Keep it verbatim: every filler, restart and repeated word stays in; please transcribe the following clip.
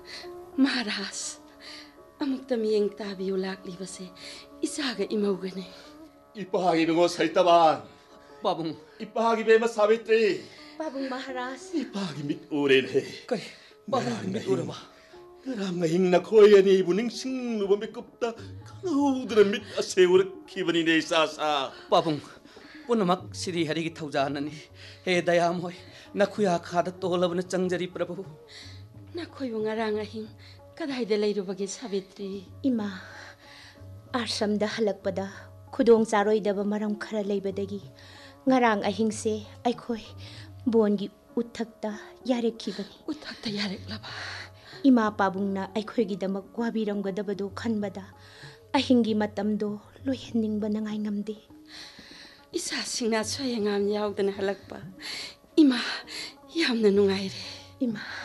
Maharaj, amukta miyeng tabiyo laklibase isaga imawgani. Ipahagi mo Saitaban. Babung. Ipahagi bema Savitri. Babung Maharaj. Ipahagi mit uren he. Kay, babung mit uren ba? Ngarang ngahing nakoya ni ibu ning sing lupa mikupta kanudra mit asewur kibani ne sasa. Babung, punamak Sri Hari ki thaujanani. He dayamoy, nakuya khada tolabna changjari Prabhu. Nakoy ngarang ngahing kaday dalay rubagi Savitri. Ima, arsamda halakpada khudong charoidaba maram khara leibadagi ngarang ahingse aikhoi bongi uthakta yarekhibani. Uthakta yareklaba. Ima pabungna aikhoigi damak wabiramgadabado khanbada ahingi matamdo loiheningba nangai ngamde. Isa singna soyangam yaudana halakpa. Ima yamna nungaire. Ima